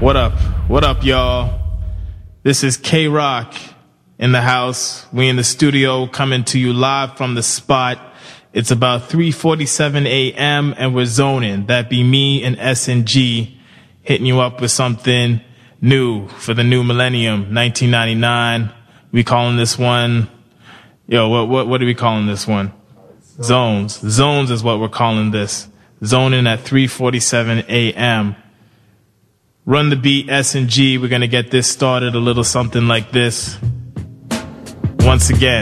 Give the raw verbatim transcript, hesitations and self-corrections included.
What up? What up, y'all? This is K-Rock in the house. We in the studio coming to you live from the spot. It's about three forty-seven a.m. and we're zoning. That be me and S N G hitting you up with something new for the new millennium, nineteen ninety-nine. We calling this one, yo, what what what are we calling this one? Zones. Zones is what we're calling this. Zoning at three forty-seven a.m. Run the beat, S and G. We're going to get this started a little something like this. Once again.